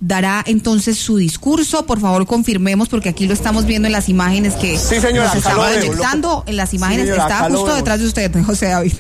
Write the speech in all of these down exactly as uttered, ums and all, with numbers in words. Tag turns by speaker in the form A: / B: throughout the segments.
A: dará entonces su discurso. Por favor, confirmemos, porque aquí lo estamos viendo en las imágenes que
B: sí, señora,
A: nos están proyectando. En las imágenes sí, señora, está justo detrás de usted, José David.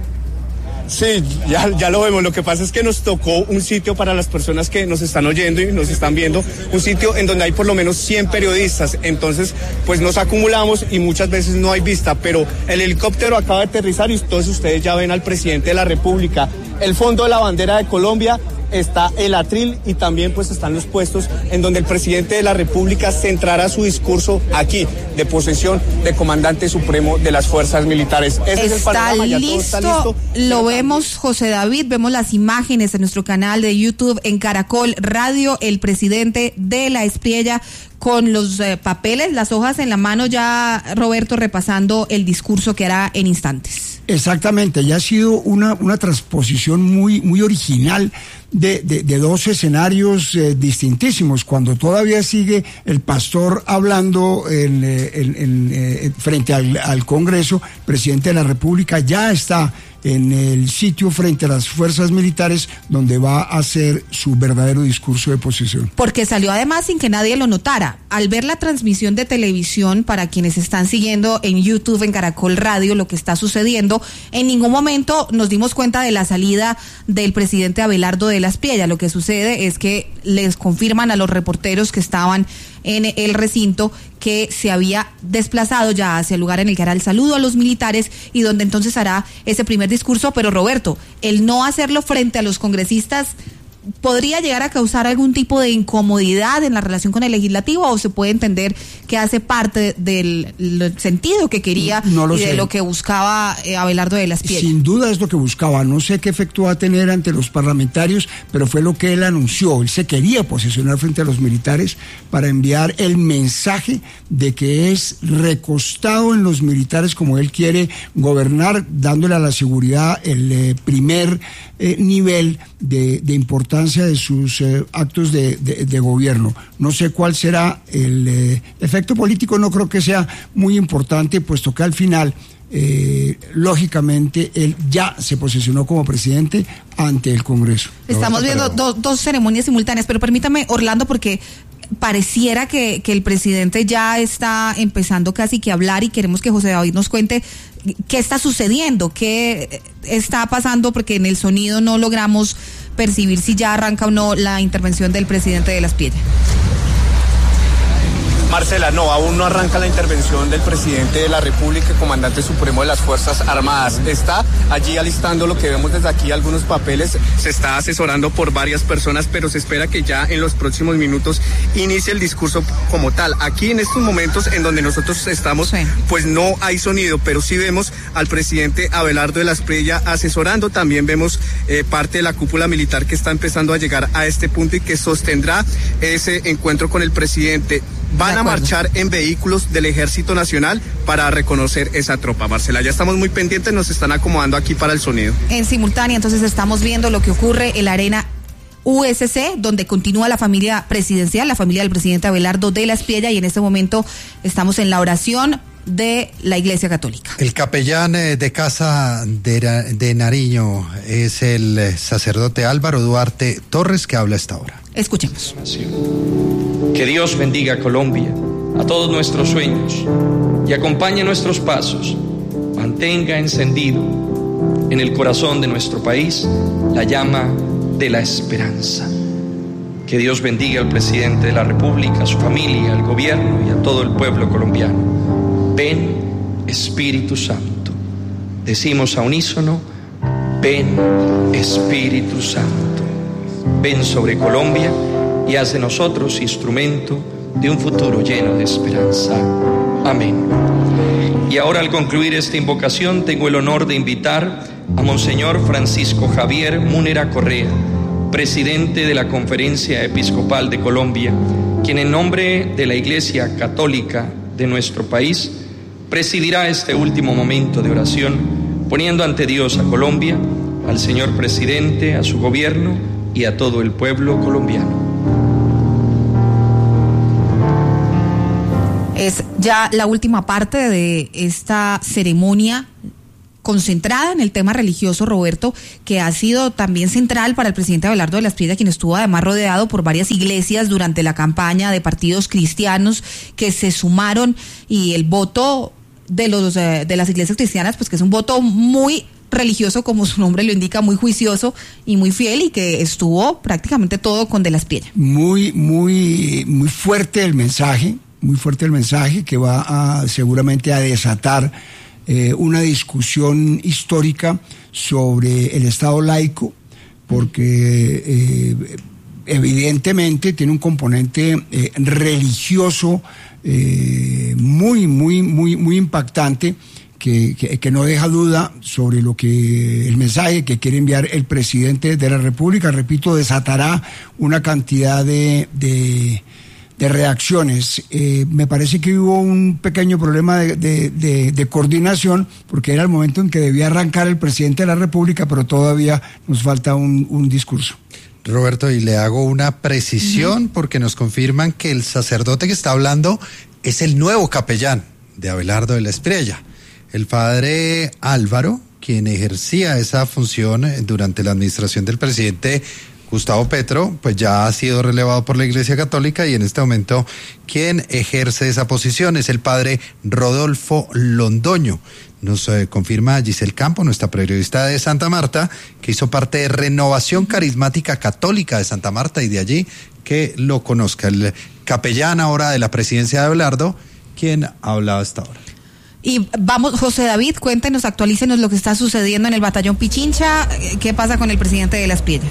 B: Sí, ya, ya lo vemos. Lo que pasa es que nos tocó un sitio para las personas que nos están oyendo y nos están viendo, un sitio en donde hay por lo menos cien periodistas. Entonces, pues nos acumulamos y muchas veces no hay vista, pero el helicóptero acaba de aterrizar y entonces ustedes ya ven al presidente de la República. El fondo de la bandera de Colombia, está el atril y también pues están los puestos en donde el presidente de la República centrará su discurso aquí, de posesión de comandante supremo de las fuerzas militares.
A: Ese está, es el panorama, ya listo, todo está listo. Lo vemos, José David, vemos las imágenes en nuestro canal de YouTube en Caracol Radio, el presidente de la Espriella con los eh, papeles, las hojas en la mano, ya Roberto repasando el discurso que hará en instantes.
C: Exactamente, ya ha sido una, una transposición muy, muy original de, de, de dos escenarios eh, distintísimos. Cuando todavía sigue el pastor hablando en, en, en, en, frente al, al Congreso, presidente de la República ya está en el sitio frente a las fuerzas militares donde va a hacer su verdadero discurso de posesión.
A: Porque salió además sin que nadie lo notara. Al ver la transmisión de televisión, para quienes están siguiendo en YouTube, en Caracol Radio, lo que está sucediendo, en ningún momento nos dimos cuenta de la salida del presidente Abelardo de la Espriella. Lo que sucede es que les confirman a los reporteros que estaban en el recinto que se había desplazado ya hacia el lugar en el que hará el saludo a los militares y donde entonces hará ese primer discurso. Pero Roberto, el no hacerlo frente a los congresistas ¿podría llegar a causar algún tipo de incomodidad en la relación con el legislativo o se puede entender que hace parte del, del sentido que quería
C: no lo
A: y de
C: sé.
A: lo que buscaba eh, Abelardo de la Espriella?
C: Sin duda es lo que buscaba, no sé qué efecto va a tener ante los parlamentarios, pero fue lo que él anunció. Él se quería posicionar frente a los militares para enviar el mensaje de que es recostado en los militares como él quiere gobernar, dándole a la seguridad el eh, primer eh, nivel de, de importancia de sus eh, actos de, de, de gobierno. No sé cuál será el eh, efecto político, no creo que sea muy importante, puesto que al final, eh, lógicamente, él ya se posicionó como presidente ante el Congreso.
A: Estamos viendo do, dos ceremonias simultáneas, pero permítame, Orlando, porque pareciera que, que el presidente ya está empezando casi que a hablar y queremos que José David nos cuente qué está sucediendo, qué está pasando, porque en el sonido no logramos percibir si ya arranca o no la intervención del presidente de la Espriella.
B: Marcela, no, aún no arranca la intervención del presidente de la República, comandante supremo de las Fuerzas Armadas. Está allí alistando lo que vemos desde aquí, algunos papeles, se está asesorando por varias personas, pero se espera que ya en los próximos minutos inicie el discurso como tal. Aquí en estos momentos en donde nosotros estamos, sí, pues no hay sonido, pero sí vemos al presidente Abelardo de la Espriella asesorando. También vemos eh, parte de la cúpula militar que está empezando a llegar a este punto y que sostendrá ese encuentro con el presidente. Van a marchar en vehículos del Ejército Nacional para reconocer esa tropa. Marcela, ya estamos muy pendientes, nos están acomodando aquí para el sonido.
A: En simultánea, entonces estamos viendo lo que ocurre en la arena U S C, donde continúa la familia presidencial, la familia del presidente Abelardo de la Espriella, y en este momento estamos en la oración de la Iglesia Católica.
D: El capellán de Casa de, de Nariño es el sacerdote Álvaro Duarte Torres, que habla a esta hora.
A: Escuchemos.
E: Que Dios bendiga a Colombia, a todos nuestros sueños, y acompañe nuestros pasos. Mantenga encendido en el corazón de nuestro país la llama de la esperanza. Que Dios bendiga al presidente de la República, a su familia, al gobierno y a todo el pueblo colombiano. Ven, Espíritu Santo. Decimos a unísono: ven, Espíritu Santo. Ven sobre Colombia y haz de nosotros instrumento de un futuro lleno de esperanza. Amén. Y ahora, al concluir esta invocación, tengo el honor de invitar a Monseñor Francisco Javier Múnera Correa, presidente de la Conferencia Episcopal de Colombia, quien en nombre de la Iglesia Católica de nuestro país presidirá este último momento de oración, poniendo ante Dios a Colombia, al señor presidente, a su gobierno y a todo el pueblo colombiano.
A: Es ya la última parte de esta ceremonia concentrada en el tema religioso, Roberto, que ha sido también central para el presidente Abelardo de la Espriella, quien estuvo además rodeado por varias iglesias durante la campaña de partidos cristianos que se sumaron, y el voto de los eh, de las iglesias cristianas, pues que es un voto muy religioso, como su nombre lo indica, muy juicioso y muy fiel, y que estuvo prácticamente todo con de la Espriella.
C: Muy, muy, muy fuerte el mensaje, muy fuerte el mensaje que va a seguramente a desatar Eh, una discusión histórica sobre el Estado laico, porque eh, evidentemente tiene un componente eh, religioso eh, muy, muy, muy, muy impactante, que, que, que no deja duda sobre lo que el mensaje que quiere enviar el presidente de la República. Repito, desatará una cantidad de, de de reacciones. Eh, me parece que hubo un pequeño problema de, de, de, de coordinación, porque era el momento en que debía arrancar el presidente de la República, pero todavía nos falta un, un discurso.
D: Roberto, y le hago una precisión, uh-huh. porque nos confirman que el sacerdote que está hablando es el nuevo capellán de Abelardo de la Espriella, el padre Álvaro, quien ejercía esa función durante la administración del presidente Gustavo Petro, pues ya ha sido relevado por la Iglesia Católica, y en este momento quien ejerce esa posición es el padre Rodolfo Londoño. Nos eh, confirma Giselle Campo, nuestra periodista de Santa Marta, que hizo parte de Renovación Carismática Católica de Santa Marta, y de allí que lo conozca. El capellán ahora de la presidencia de Abelardo, quien ha hablado hasta ahora.
A: Y vamos, José David, cuéntenos, actualícenos lo que está sucediendo en el batallón Pichincha. ¿Qué pasa con el presidente de la Espriella?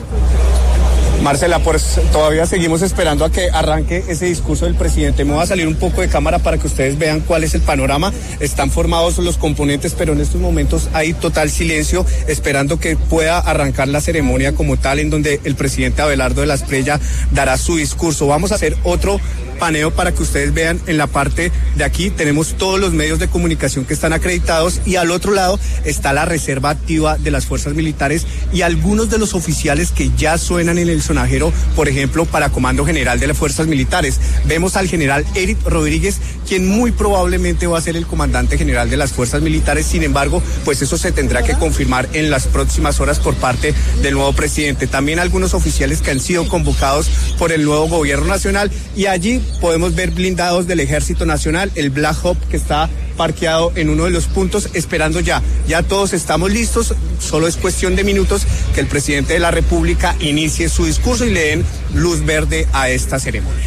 B: Marcela, pues todavía seguimos esperando a que arranque ese discurso del presidente. Me voy a salir un poco de cámara para que ustedes vean cuál es el panorama. Están formados los componentes, pero en estos momentos hay total silencio, esperando que pueda arrancar la ceremonia como tal, en donde el presidente Abelardo de la Espriella dará su discurso. Vamos a hacer otro paneo para que ustedes vean. En la parte de aquí tenemos todos los medios de comunicación que están acreditados, y al otro lado está la reserva activa de las fuerzas militares y algunos de los oficiales que ya suenan en el sonajero, por ejemplo, para Comando General de las Fuerzas Militares. Vemos al general Eric Rodríguez, quien muy probablemente va a ser el comandante general de las Fuerzas Militares. Sin embargo, pues eso se tendrá que confirmar en las próximas horas por parte del nuevo presidente. También algunos oficiales que han sido convocados por el nuevo gobierno nacional, y allí podemos ver blindados del Ejército Nacional, el Black Hawk, que está parqueado en uno de los puntos, esperando ya. Ya todos estamos listos, solo es cuestión de minutos que el presidente de la República inicie su discurso y le den luz verde a esta ceremonia.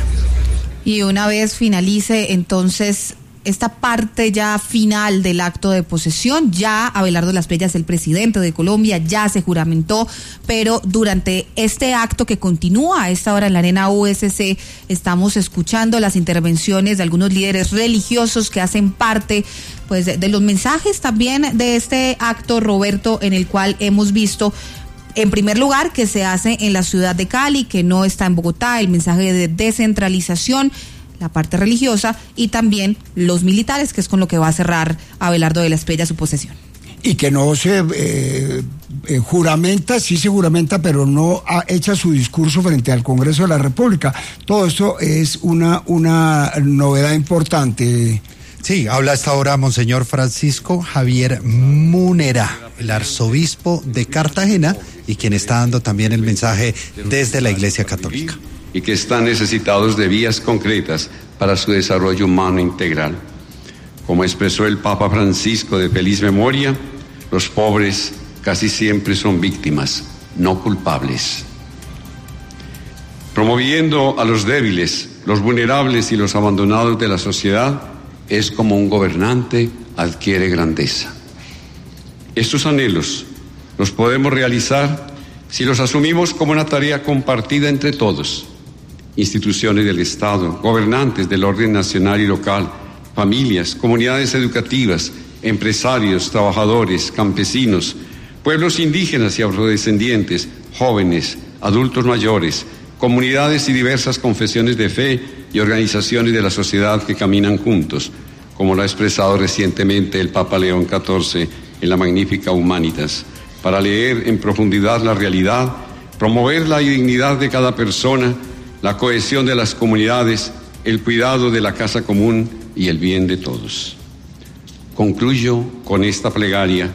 A: Y una vez finalice entonces esta parte ya final del acto de posesión, ya Abelardo de la Espriella es el presidente de Colombia, ya se juramentó, pero durante este acto que continúa a esta hora en la Arena U S C, estamos escuchando las intervenciones de algunos líderes religiosos que hacen parte pues de, de los mensajes también de este acto, Roberto, en el cual hemos visto, en primer lugar, que se hace en la ciudad de Cali, que no está en Bogotá, el mensaje de descentralización, la parte religiosa, y también los militares, que es con lo que va a cerrar Abelardo de la Espriella su posesión.
C: Y que no se eh, eh, juramenta, sí se juramenta, pero no ha, echa su discurso frente al Congreso de la República. Todo esto es una, una novedad importante.
D: Sí, habla hasta ahora Monseñor Francisco Javier Munera, el arzobispo de Cartagena, y quien está dando también el mensaje desde la Iglesia Católica.
F: Y que están necesitados de vías concretas para su desarrollo humano integral. Como expresó el Papa Francisco de feliz memoria, los pobres casi siempre son víctimas, no culpables. Promoviendo a los débiles, los vulnerables y los abandonados de la sociedad, es como un gobernante adquiere grandeza. Estos anhelos los podemos realizar si los asumimos como una tarea compartida entre todos: instituciones del Estado, gobernantes del orden nacional y local, familias, comunidades educativas, empresarios, trabajadores, campesinos, pueblos indígenas y afrodescendientes, jóvenes, adultos mayores, comunidades y diversas confesiones de fe y organizaciones de la sociedad que caminan juntos, como lo ha expresado recientemente el Papa León catorce en la magnífica Humanitas, para leer en profundidad la realidad, promover la dignidad de cada persona, la cohesión de las comunidades, el cuidado de la casa común y el bien de todos. Concluyo con esta plegaria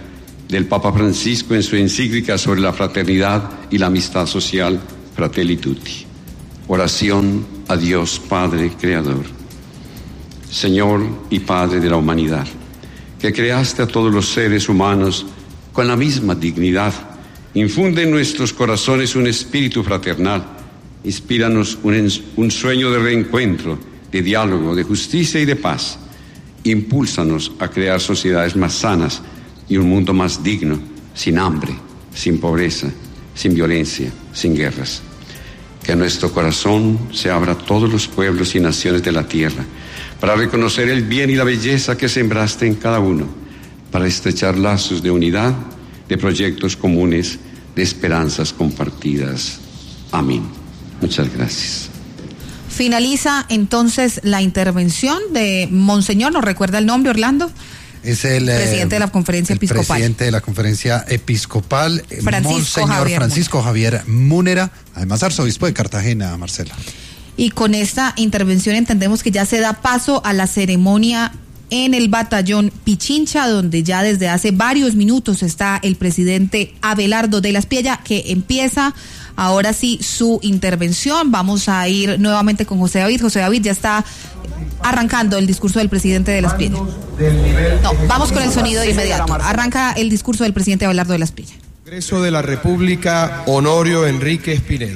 F: del Papa Francisco en su encíclica sobre la fraternidad y la amistad social, Fratelli Tutti. Oración a Dios Padre Creador. Señor y Padre de la humanidad, que creaste a todos los seres humanos con la misma dignidad, infunde en nuestros corazones un espíritu fraternal, inspíranos un, un sueño de reencuentro, de diálogo, de justicia y de paz. Impúlsanos a crear sociedades más sanas y un mundo más digno, sin hambre, sin pobreza, sin violencia, sin guerras. Que nuestro corazón se abra a todos los pueblos y naciones de la tierra, para reconocer el bien y la belleza que sembraste en cada uno, para estrechar lazos de unidad, de proyectos comunes, de esperanzas compartidas. Amén. Muchas gracias.
A: Finaliza entonces la intervención de Monseñor, ¿nos recuerda el nombre, Orlando?
D: Es el
A: presidente
D: eh,
A: de la conferencia
D: el
A: episcopal.
D: presidente de la conferencia episcopal,
A: Francisco
D: Monseñor
A: Javier
D: Francisco
A: Múnera.
D: Javier Múnera, además arzobispo de Cartagena, Marcela.
A: Y con esta intervención entendemos que ya se da paso a la ceremonia en el batallón Pichincha, donde ya desde hace varios minutos está el presidente Abelardo de la Espriella, que empieza ahora sí su intervención. Vamos a ir nuevamente con José David. José David, ya está arrancando el discurso del presidente de la Espriella. No, vamos con el sonido de inmediato. Arranca el discurso del presidente Abelardo de la Espriella.
G: Congreso de la República, Honorio Enrique Espinedo.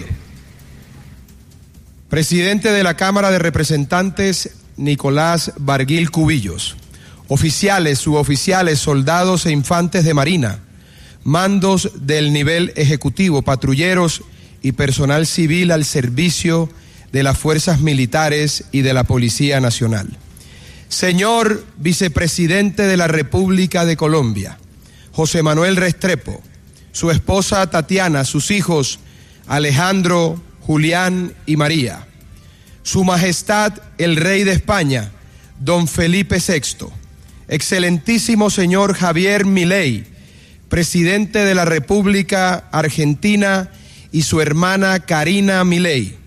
G: Presidente de la Cámara de Representantes, Nicolás Barguil Cubillos. Oficiales, suboficiales, soldados e infantes de Marina. Mandos del nivel ejecutivo, patrulleros y personal civil al servicio de las fuerzas militares y de la Policía Nacional. Señor Vicepresidente de la República de Colombia, José Manuel Restrepo, su esposa Tatiana, sus hijos Alejandro, Julián y María, Su Majestad el Rey de España, don Felipe sexto, excelentísimo señor Javier Milei, presidente de la República Argentina, y su hermana Karina Milei,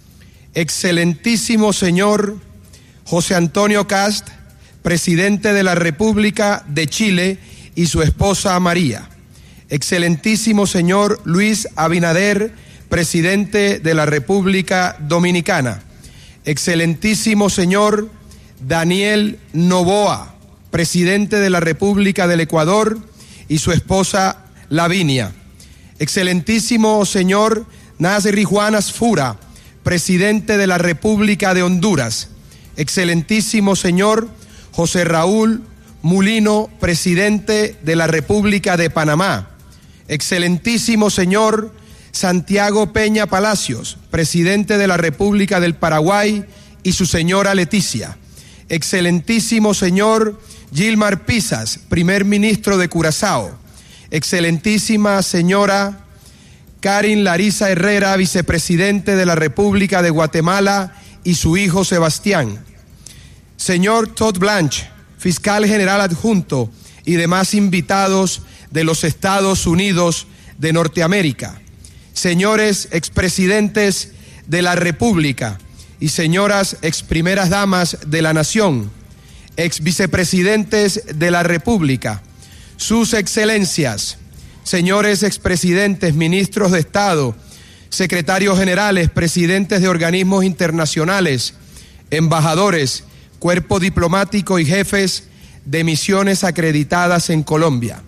G: excelentísimo señor José Antonio Kast, presidente de la República de Chile, y su esposa María, excelentísimo señor Luis Abinader, presidente de la República Dominicana, excelentísimo señor Daniel Noboa, presidente de la República del Ecuador, y su esposa Lavinia, excelentísimo señor Nasri Juan Asfura, presidente de la República de Honduras, excelentísimo señor José Raúl Mulino, presidente de la República de Panamá, excelentísimo señor Santiago Peña Palacios, presidente de la República del Paraguay, y su señora Leticia, excelentísimo señor Gilmar Pisas, primer ministro de Curazao, excelentísima señora Karin Larisa Herrera, vicepresidente de la República de Guatemala, y su hijo Sebastián, señor Todd Blanche, fiscal general adjunto, y demás invitados de los Estados Unidos de Norteamérica, señores expresidentes de la República y señoras exprimeras damas de la Nación, ex vicepresidentes de la República, sus excelencias, señores expresidentes, ministros de Estado, secretarios generales, presidentes de organismos internacionales, embajadores, cuerpo diplomático y jefes de misiones acreditadas en Colombia,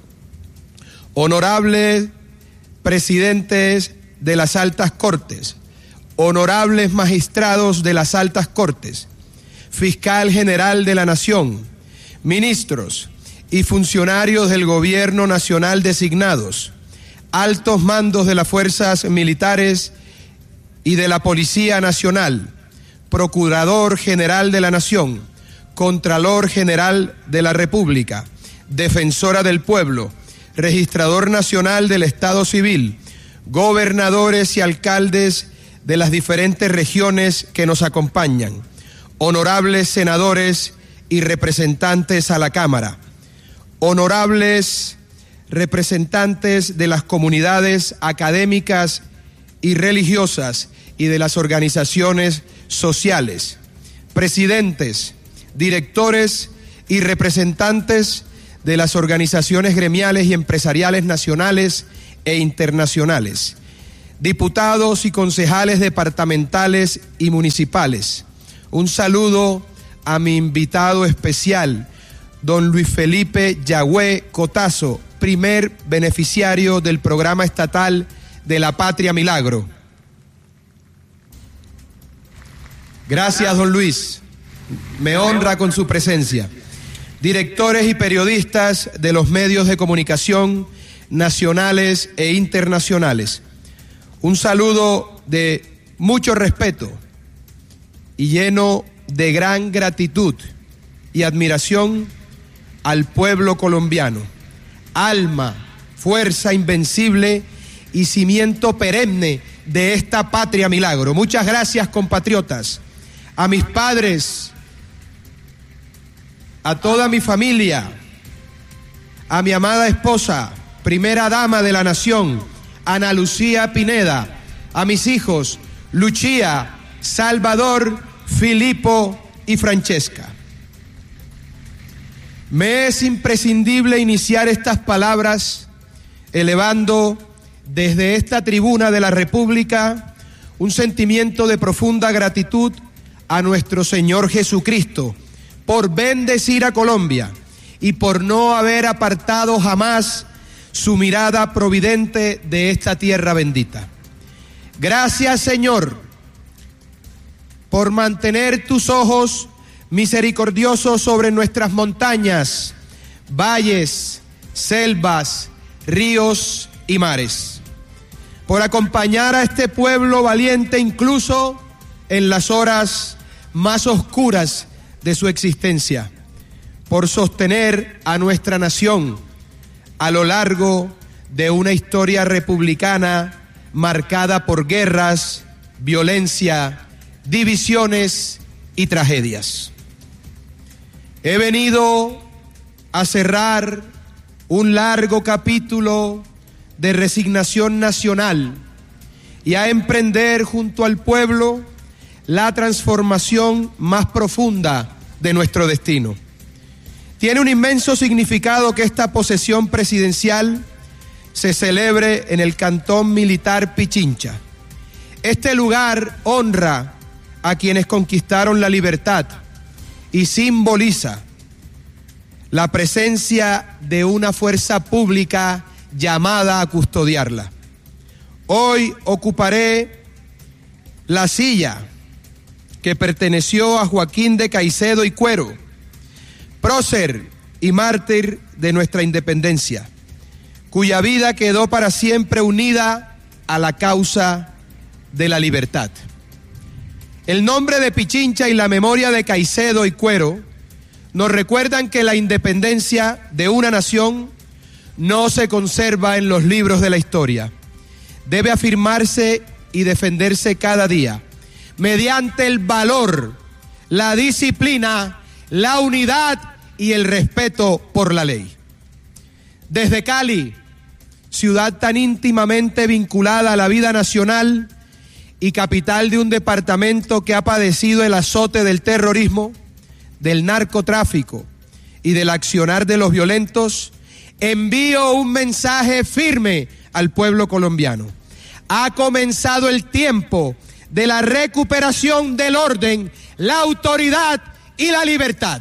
G: honorables presidentes de las altas cortes, honorables magistrados de las altas cortes, fiscal general de la Nación, ministros y funcionarios del gobierno nacional designados, altos mandos de las fuerzas militares y de la Policía Nacional, Procurador General de la Nación, Contralor General de la República, Defensora del Pueblo, Registrador Nacional del Estado Civil, gobernadores y alcaldes de las diferentes regiones que nos acompañan, honorables senadores y representantes a la Cámara, honorables representantes de las comunidades académicas y religiosas y de las organizaciones sociales, presidentes, directores y representantes de las organizaciones gremiales y empresariales nacionales e internacionales, diputados y concejales departamentales y municipales. Un saludo a mi invitado especial, don Luis Felipe Yagüe Cotazo, primer beneficiario del programa estatal de la Patria Milagro. Gracias, don Luis. Me honra con su presencia. Directores y periodistas de los medios de comunicación nacionales e internacionales. Un saludo de mucho respeto y lleno de gran gratitud y admiración al pueblo colombiano, alma, fuerza invencible y cimiento perenne de esta Patria Milagro. Muchas gracias, compatriotas. A mis padres, a toda mi familia, a mi amada esposa, primera dama de la nación, Ana Lucía Pineda, a mis hijos, Lucía, Salvador, Filipo y Francesca. Me es imprescindible iniciar estas palabras elevando desde esta tribuna de la República un sentimiento de profunda gratitud a nuestro Señor Jesucristo por bendecir a Colombia y por no haber apartado jamás su mirada providente de esta tierra bendita. Gracias, Señor, por mantener tus ojos misericordiosos sobre nuestras montañas, valles, selvas, ríos y mares, por acompañar a este pueblo valiente incluso en las horas más oscuras de su existencia, por sostener a nuestra nación a lo largo de una historia republicana marcada por guerras, violencia, divisiones y tragedias. He venido a cerrar un largo capítulo de resignación nacional y a emprender junto al pueblo la transformación más profunda de nuestro destino. Tiene un inmenso significado que esta posesión presidencial se celebre en el cantón militar Pichincha. Este lugar honra a quienes conquistaron la libertad y simboliza la presencia de una fuerza pública llamada a custodiarla. Hoy ocuparé la silla que perteneció a Joaquín de Caicedo y Cuero, prócer y mártir de nuestra independencia, cuya vida quedó para siempre unida a la causa de la libertad. El nombre de Pichincha y la memoria de Caicedo y Cuero nos recuerdan que la independencia de una nación no se conserva en los libros de la historia. Debe afirmarse y defenderse cada día mediante el valor, la disciplina, la unidad y el respeto por la ley. Desde Cali, ciudad tan íntimamente vinculada a la vida nacional y capital de un departamento que ha padecido el azote del terrorismo, del narcotráfico y del accionar de los violentos, envío un mensaje firme al pueblo colombiano. Ha comenzado el tiempo de la recuperación del orden, la autoridad y la libertad.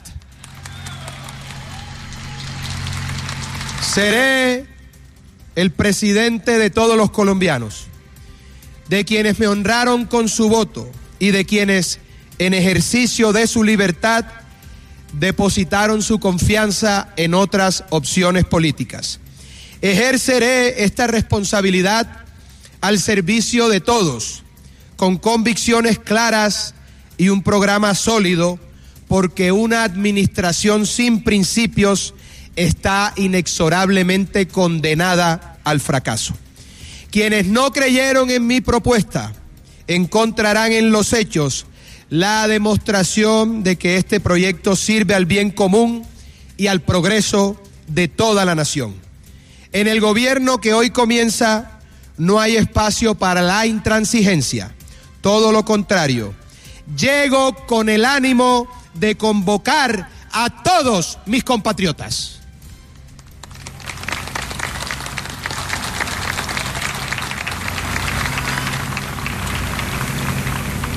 G: Seré el presidente de todos los colombianos, de quienes me honraron con su voto y de quienes, en ejercicio de su libertad, depositaron su confianza en otras opciones políticas. Ejerceré esta responsabilidad al servicio de todos, con convicciones claras y un programa sólido, porque una administración sin principios está inexorablemente condenada al fracaso. Quienes no creyeron en mi propuesta encontrarán en los hechos la demostración de que este proyecto sirve al bien común y al progreso de toda la nación. En el gobierno que hoy comienza no hay espacio para la intransigencia, todo lo contrario. Llego con el ánimo de convocar a todos mis compatriotas.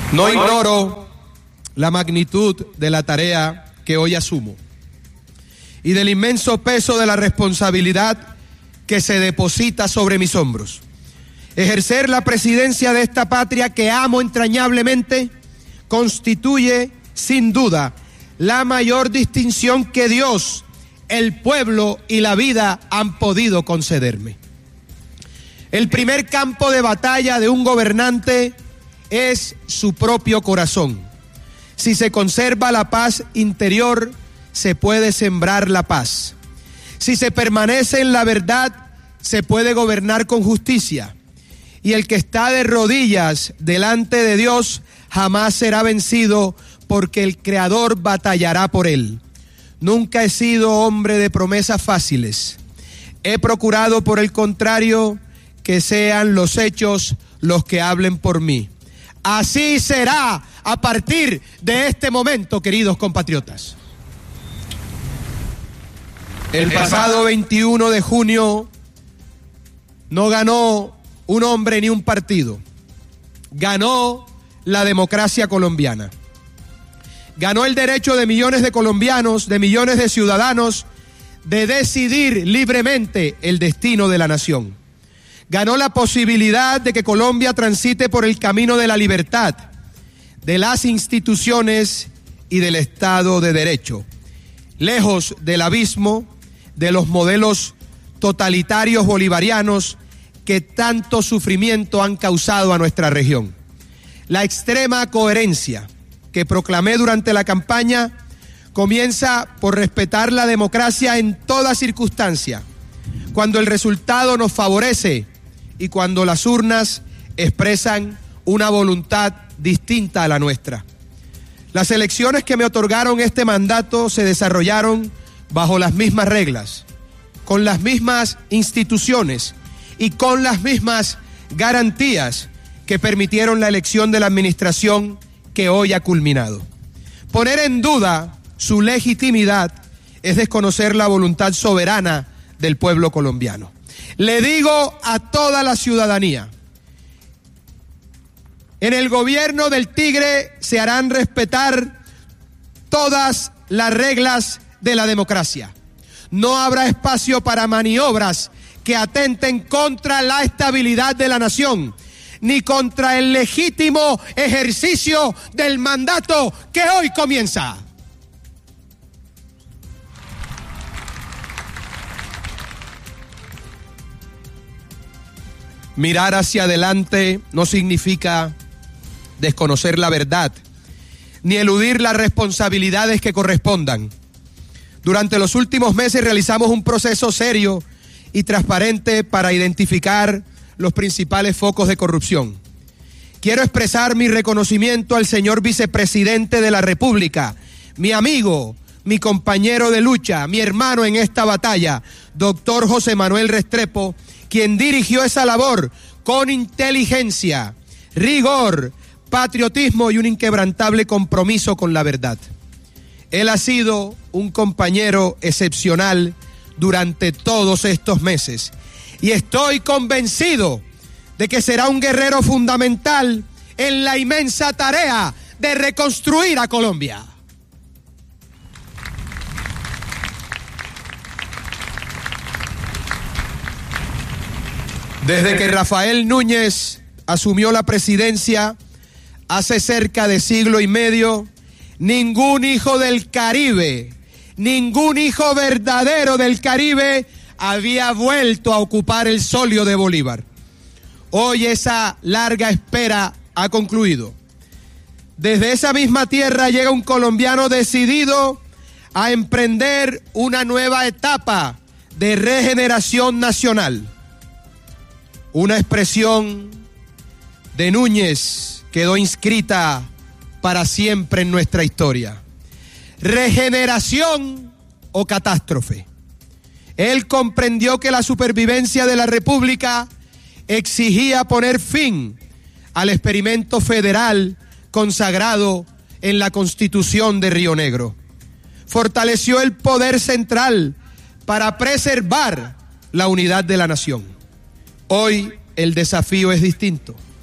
G: No ignoro la magnitud de la tarea que hoy asumo y del inmenso peso de la responsabilidad que se deposita sobre mis hombros. Ejercer la presidencia de esta patria que amo entrañablemente constituye, sin duda, la mayor distinción que Dios, el pueblo y la vida han podido concederme. El primer campo de batalla de un gobernante es su propio corazón. Si se conserva la paz interior, se puede sembrar la paz. Si se permanece en la verdad, se puede gobernar con justicia. Y el que está de rodillas delante de Dios jamás será vencido, porque el Creador batallará por él. Nunca he sido hombre de promesas fáciles. He procurado, por el contrario, que sean los hechos los que hablen por mí. Así será a partir de este momento, queridos compatriotas. El pasado veintiuno de junio no ganó un hombre ni un partido. Ganó la democracia colombiana. Ganó el derecho de millones de colombianos, de millones de ciudadanos, de decidir libremente el destino de la nación. Ganó la posibilidad de que Colombia transite por el camino de la libertad, de las instituciones y del Estado de Derecho, lejos del abismo de los modelos totalitarios bolivarianos que tanto sufrimiento han causado a nuestra región. La extrema coherencia que proclamé durante la campaña comienza por respetar la democracia en toda circunstancia, cuando el resultado nos favorece y cuando las urnas expresan una voluntad distinta a la nuestra. Las elecciones que me otorgaron este mandato se desarrollaron bajo las mismas reglas, con las mismas instituciones y con las mismas garantías que permitieron la elección de la administración que hoy ha culminado. Poner en duda su legitimidad es desconocer la voluntad soberana del pueblo colombiano. Le digo a toda la ciudadanía, en el gobierno del Tigre se harán respetar todas las reglas de la democracia. No habrá espacio para maniobras que atenten contra la estabilidad de la nación, ni contra el legítimo ejercicio del mandato que hoy comienza. Mirar hacia adelante no significa desconocer la verdad, ni eludir las responsabilidades que correspondan. Durante los últimos meses realizamos un proceso serio y transparente para identificar los principales focos de corrupción. Quiero expresar mi reconocimiento al señor vicepresidente de la República, mi amigo, mi compañero de lucha, mi hermano en esta batalla, doctor José Manuel Restrepo, quien dirigió esa labor con inteligencia, rigor, patriotismo y un inquebrantable compromiso con la verdad. Él ha sido un compañero excepcional durante todos estos meses y estoy convencido de que será un guerrero fundamental en la inmensa tarea de reconstruir a Colombia. Desde que Rafael Núñez asumió la presidencia hace cerca de siglo y medio, ningún hijo del Caribe, ningún hijo verdadero del Caribe había vuelto a ocupar el solio de Bolívar. Hoy esa larga espera ha concluido. Desde esa misma tierra llega un colombiano decidido a emprender una nueva etapa de regeneración nacional. Una expresión de Núñez quedó inscrita para siempre en nuestra historia. Regeneración o catástrofe. Él comprendió que la supervivencia de la República exigía poner fin al experimento federal consagrado en la Constitución de Río Negro. Fortaleció el poder central para preservar la unidad de la nación. Hoy el desafío es distinto.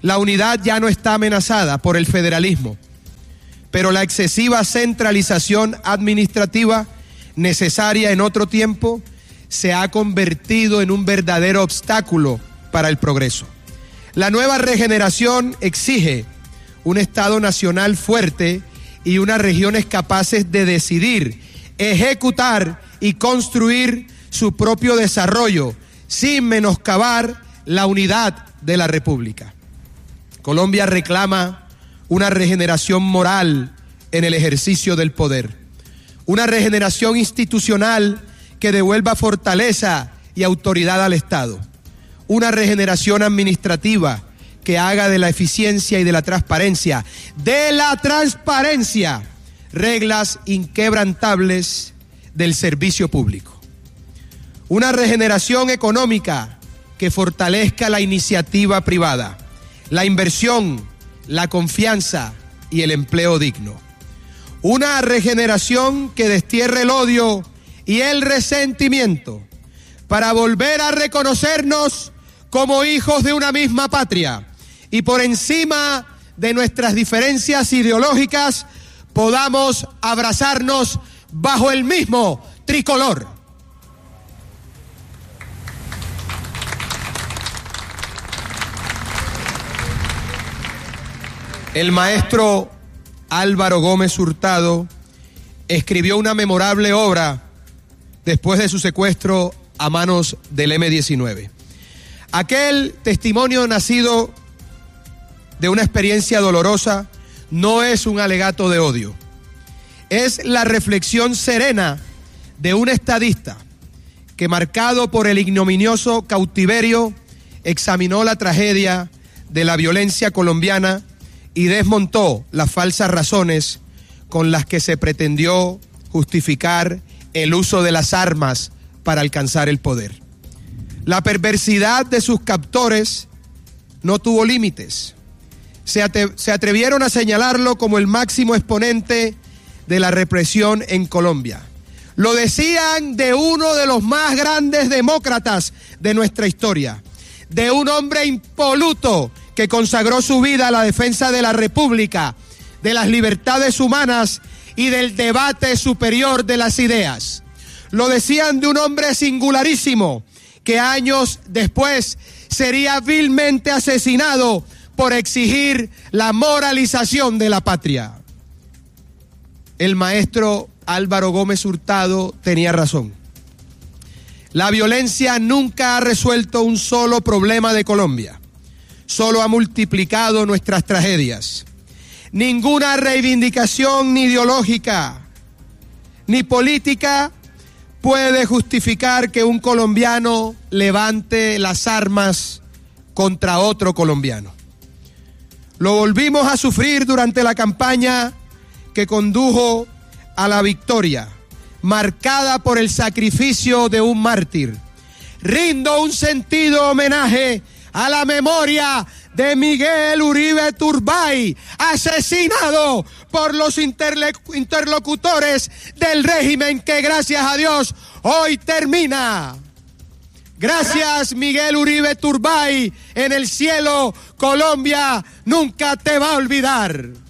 G: La unidad ya no está amenazada por el federalismo, pero la excesiva centralización administrativa necesaria en otro tiempo se ha convertido en un verdadero obstáculo para el progreso. La nueva regeneración exige un Estado nacional fuerte y unas regiones capaces de decidir, ejecutar y construir su propio desarrollo sin menoscabar la unidad de la República. Colombia reclama una regeneración moral en el ejercicio del poder, una regeneración institucional que devuelva fortaleza y autoridad al Estado, una regeneración administrativa que haga de la eficiencia y de la transparencia, de la transparencia, reglas inquebrantables del servicio público. Una regeneración económica que fortalezca la iniciativa privada, la inversión, la confianza y el empleo digno. Una regeneración que destierre el odio y el resentimiento para volver a reconocernos como hijos de una misma patria y por encima de nuestras diferencias ideológicas podamos abrazarnos bajo el mismo tricolor. El maestro Álvaro Gómez Hurtado escribió una memorable obra después de su secuestro a manos del eme diecinueve. Aquel testimonio nacido de una experiencia dolorosa no es un alegato de odio, es la reflexión serena de un estadista que, marcado por el ignominioso cautiverio, examinó la tragedia de la violencia colombiana y desmontó las falsas razones con las que se pretendió justificar el uso de las armas para alcanzar el poder. La perversidad de sus captores no tuvo límites. Se, ate- se atrevieron a señalarlo como el máximo exponente de la represión en Colombia. Lo decían de uno de los más grandes demócratas de nuestra historia, de un hombre impoluto que consagró su vida a la defensa de la República, de las libertades humanas y del debate superior de las ideas. Lo decían de un hombre singularísimo que años después sería vilmente asesinado por exigir la moralización de la patria. El maestro Álvaro Gómez Hurtado tenía razón. La violencia nunca ha resuelto un solo problema de Colombia. Solo ha multiplicado nuestras tragedias. Ninguna reivindicación ni ideológica ni política puede justificar que un colombiano levante las armas contra otro colombiano. Lo volvimos a sufrir durante la campaña que condujo a la victoria, marcada por el sacrificio de un mártir. Rindo un sentido homenaje a la memoria de Miguel Uribe Turbay, asesinado por los interle- interlocutores del régimen que, gracias a Dios, hoy termina. Gracias, Miguel Uribe Turbay. En el cielo, Colombia nunca te va a olvidar.